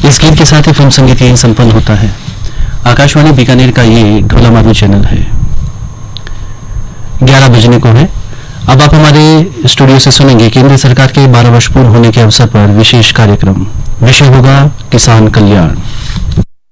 इस गीत के साथ ही फिल्म संगीत यही संपन्न होता है। आकाशवाणी बीकानेर का ये ढोला मारू चैनल है। 11 बजने को है। अब आप हमारे स्टूडियो से सुनेंगे केंद्र सरकार के 12 वर्ष पूर्ण होने के अवसर पर विशेष कार्यक्रम। विषय होगा किसान कल्याण।